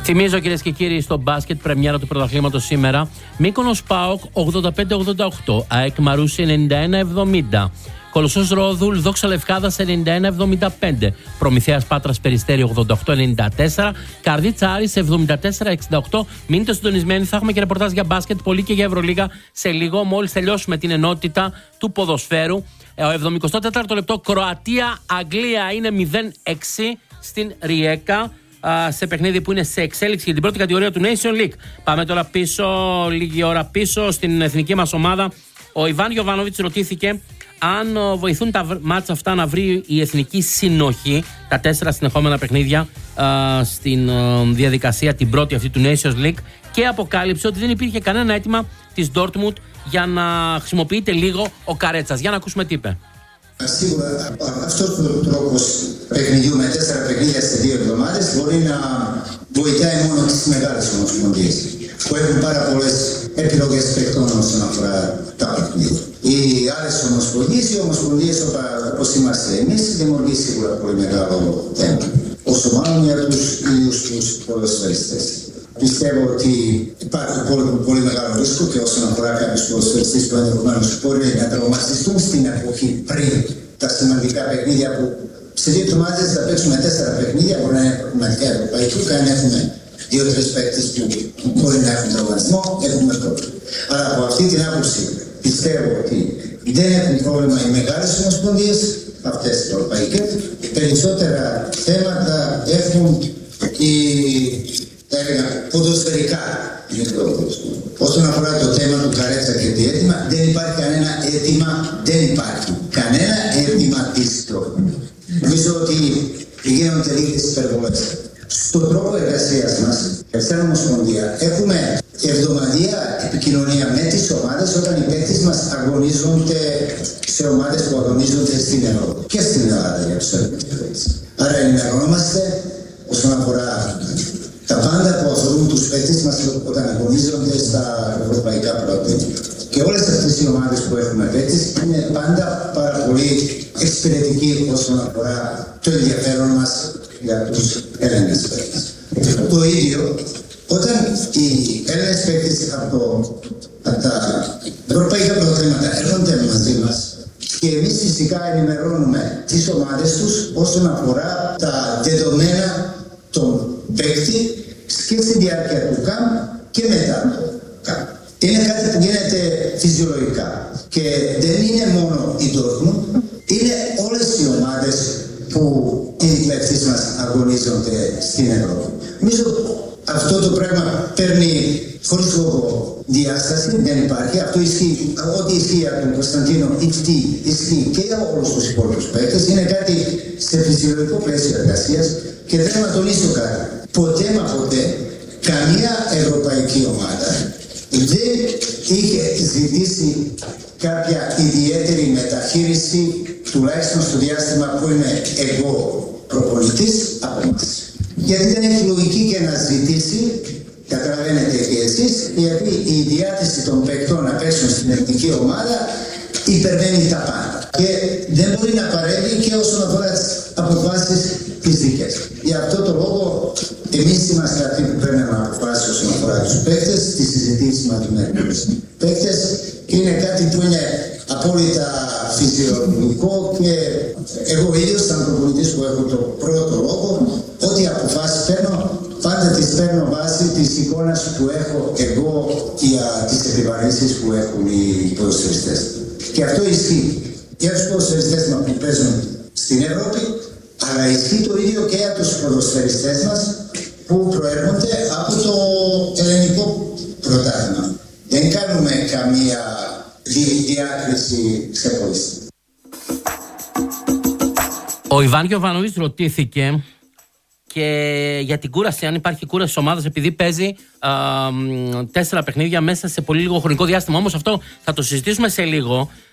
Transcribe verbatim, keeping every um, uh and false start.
Θυμίζω, κυρίες και κύριοι, στο μπάσκετ πρεμιέρα του πρωταθλήματος σήμερα. Μύκονος ΠΑΟΚ ογδόντα πέντε ογδόντα οκτώ, ΑΕΚ Μαρούσι ενενήντα ένα εβδομήντα, Κολοσσός Ρόδουλ Δόξα Λευκάδας ενενήντα ένα εβδομήντα πέντε, Προμηθέας Πάτρας Περιστέρι ογδόντα οκτώ ενενήντα τέσσερα, Καρδίτσα Άρης εβδομήντα τέσσερα εξήντα οκτώ. Μείνετε συντονισμένοι, θα έχουμε και ρεπορτάζ για μπάσκετ, πολύ και για Ευρωλίγα σε λίγο, μόλις τελειώσουμε την ενότητα του ποδοσφαίρου. Ο εβδομηκοστό τέταρτο λεπτό, Κροατία-Αγγλία είναι μηδέν έξι στην Ριέκα, σε παιχνίδι που είναι σε εξέλιξη για την πρώτη κατηγορία του Nation League. Πάμε τώρα πίσω, λίγη ώρα πίσω, στην εθνική μας ομάδα. Ο Ιβάν Γιοβάνοβιτς ρωτήθηκε αν βοηθούν τα μάτσα αυτά να βρει η εθνική συνοχή, τα τέσσερα συνεχόμενα παιχνίδια α, στην α, διαδικασία την πρώτη αυτή του Nations League, και αποκάλυψε ότι δεν υπήρχε κανένα αίτημα της Dortmund για να χρησιμοποιείται λίγο ο Καρέτσας. Για να ακούσουμε τι είπε. Σίγουρα αυτός ο τρόπος παιχνιδιού με τέσσερα παιχνίδια σε δύο εβδομάδες μπορεί να βοηθάει μόνο τις μεγάλες ομοσπονδίες που έχουν πάρα πολλές επιλογές παιχτών όσον αφορά τα παιχνίδια. Οι άλλες ομοσπονδίες, οι ομοσπονδίες όπως είμαστε εμείς, δημιουργεί σίγουρα πολύ μεγάλο θέμα. Όσο μάλλον για τους ίδιους τους ποδοσφαιριστές. Πιστεύω ότι υπάρχει πολύ, πολύ μεγάλο ρίσκο και όσον αφορά κάποιους ποδοσφαιριστές που ενδεχομένως μπορεί να τραυματιστούν στην εποχή πριν τα σημαντικά παιχνίδια που σε δύο εβδομάδες θα παίξουμε τέσσερα παιχνίδια, μπορεί να είναι πραγματικά ευρωπαϊκού και αν έχουμε δύο-τρεις παίκτες που μπορεί να έχουν τραυματισμό, έχουμε πρόβλημα. Αλλά από αυτή την άποψη πιστεύω ότι δεν έχουν πρόβλημα οι μεγάλες ομοσπονδίες, αυτές οι ευρωπαϊκές. Περισσότερα θέματα έχουν οι έργα ποδοσφαιρικά. Όσον αφορά το θέμα του Καρέτσα και το αίτημα, δεν υπάρχει κανένα αίτημα, δεν υπάρχει κανένα αίτημα της Dortmund. Νομίζω ότι γίνονται λίγες υπερβολές. Στον τρόπο εργασίας μας, Ευθέρα Ομοσπονδία, έχουμε εβδομαδιαία επικοινωνία με τις ομάδες όταν οι παίκτες μας αγωνίζονται σε ομάδες που αγωνίζονται στην Ευρώπη και στην Ελλάδα για τους παίκτες. Άρα ενημερωνόμαστε όσον αφορά τα πάντα που αφορούν τους παίκτες μας όταν αγωνίζονται στα ευρωπαϊκά πρωτάθληματα. Και όλες αυτές οι ομάδες που έχουμε παίκτες είναι πάντα πάρα πολύ εξυπηρετικοί όσον αφορά το ενδιαφέρον μας για τους Έλληνες παίκτες. Το ίδιο, όταν οι Έλληνες παίκτες από, από τα ευρωπαϊκά πρωταθλήματα έρχονται μαζί μας και εμείς φυσικά ενημερώνουμε τις ομάδες τους όσον αφορά τα δεδομένα των παίκτη και στη διάρκεια του ΚΑΜ και μετά το ΚΑΜ. Είναι κάτι που γίνεται φυσιολογικά και δεν είναι μόνο η Dortmund, είναι όλες οι ομάδες που οι παίκτες μας αγωνίζονται στην Ευρώπη. Νομίζω αυτό το πράγμα παίρνει χωρίς λόγο διάσταση, δεν υπάρχει. Αυτό ισχύει, ό,τι ισχύει από τον Κωνσταντίνο ισχύει, ισχύει και για όλους τους υπόλοιπους παίκτες. Είναι κάτι σε φυσιολογικό πλαίσιο εργασίας και θέλω να τονίσω κάτι. Ποτέ μα ποτέ καμία ευρωπαϊκή ομάδα δεν είχε ζητήσει κάποια ιδιαίτερη μεταχείριση, τουλάχιστον στο διάστημα που είμαι εγώ προπονητής, από εμάς. Γιατί δεν έχει λογική και να ζητήσει, καταλαβαίνετε και εσείς, γιατί η διάθεση των παικτών να παίξουν στην εθνική ομάδα υπερβαίνει τα πάντα. Και δεν μπορεί να παρέμβει και όσον αφορά τις αποφάσεις τις δικές. Για αυτό το λόγο, εμείς είμαστε αυτοί που παίρνουμε αποφάσεις όσον αφορά τους παίκτες, τις συζητήσεις με τους παίκτες, και είναι κάτι που είναι απόλυτα φυσιολογικό και εγώ ίδιος, σαν προπονητής που έχω το πρώτο λόγο, ό,τι αποφάσεις παίρνω, πάντα τις παίρνω βάσει της εικόνας που έχω εγώ για τις επιβαρύνσεις που έχουν οι ποδοσφαιριστές. Και αυτό ισχύει για τους ποδοσφαιριστές μας που παίζουν στην Ευρώπη, αλλά ισχύει το ίδιο και για τους ποδοσφαιριστές μας που προέρχονται από το ελληνικό πρωτάθλημα. Δεν κάνουμε καμία διάκριση ξεχωριστή. Ο Ιβάν Γιοβάνοβιτς ρωτήθηκε και για την κούραση, αν υπάρχει κούραση της ομάδας επειδή παίζει α, τέσσερα παιχνίδια μέσα σε πολύ λίγο χρονικό διάστημα. Όμως αυτό θα το συζητήσουμε σε λίγο.